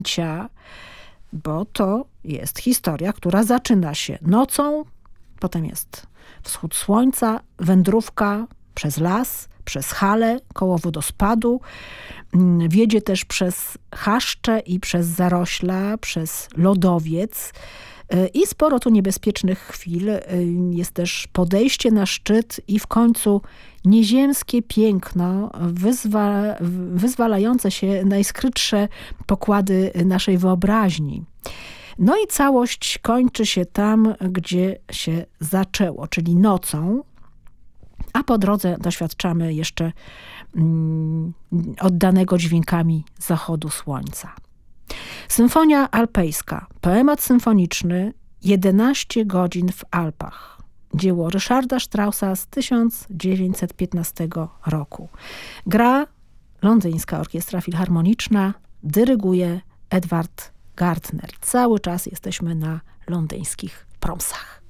bo to jest historia, która zaczyna się nocą, potem jest wschód słońca, wędrówka przez las, przez hale koło wodospadu, wiedzie też przez chaszcze i przez zarośla, przez lodowiec i sporo tu niebezpiecznych chwil. Jest też podejście na szczyt i w końcu nieziemskie piękno, wyzwalające się najskrytsze pokłady naszej wyobraźni. No i całość kończy się tam, gdzie się zaczęło, czyli nocą, a po drodze doświadczamy jeszcze oddanego dźwiękami zachodu słońca. Symfonia alpejska, poemat symfoniczny 11 godzin w Alpach. Dzieło Ryszarda Straussa z 1915 roku. Gra Londyńska Orkiestra Filharmoniczna, dyryguje Edward Gardner. Cały czas jesteśmy na londyńskich promsach.